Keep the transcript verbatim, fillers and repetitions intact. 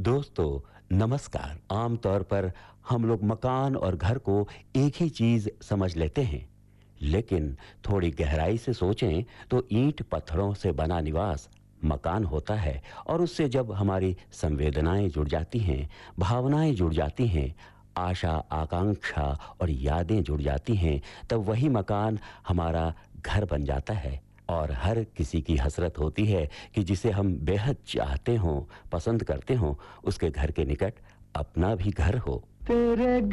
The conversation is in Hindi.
दोस्तों नमस्कार। आमतौर पर हम लोग मकान और घर को एक ही चीज समझ लेते हैं, लेकिन थोड़ी गहराई से सोचें तो ईंट पत्थरों से बना निवास मकान होता है। और उससे जब हमारी संवेदनाएं जुड़ जाती हैं, भावनाएं जुड़ जाती हैं, आशा आकांक्षा और यादें जुड़ जाती हैं, तब वही मकान हमारा घर बन जाता है। और हर किसी की हसरत होती है कि जिसे हम बेहद चाहते हों, पसंद करते हों, उसके घर के निकट अपना भी घर हो। तेरे